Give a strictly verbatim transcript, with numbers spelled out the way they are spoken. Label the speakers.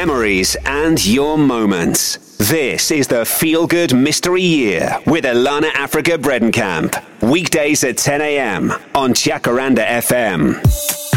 Speaker 1: memories and your moments. This is the Feel Good Mystery Year with Elana Africa Bredenkamp. Weekdays at ten a.m. on Jacaranda F M.